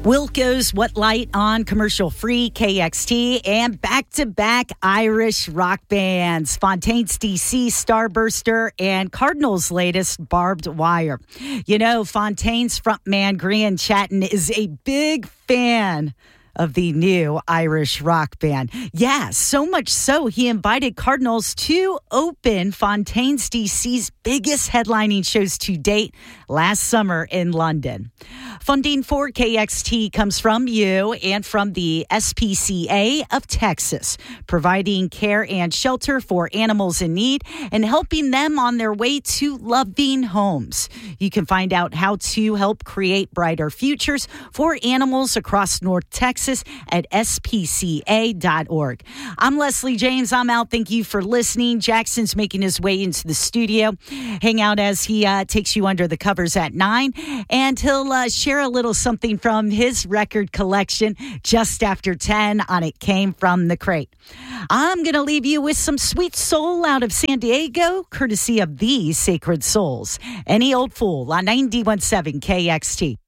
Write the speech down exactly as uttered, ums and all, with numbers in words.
Wilco's What Light on commercial-free K X T and back-to-back Irish rock bands, Fontaine's D C, Starburster, and Cardinals' latest Barbed Wire. You know, Fontaine's frontman Grian Chatton is a big fan of the new Irish rock band. Yeah, so much so he invited Cardinals to open Fontaine's D C's biggest headlining shows to date last summer in London. Funding for K X T comes from you and from the S P C A of Texas, providing care and shelter for animals in need and helping them on their way to loving homes. You can find out how to help create brighter futures for animals across North Texas at S P C A dot org. I'm Leslie James. I'm out. Thank you for listening. Jackson's making his way into the studio. Hang out as he uh, takes you under the covers at nine, and he'll uh, share a little something from his record collection just after ten on It Came From the Crate. I'm going to leave you with some sweet soul out of San Diego, courtesy of the Sacred Souls. Any Old Fool on ninety-one point seven K X T.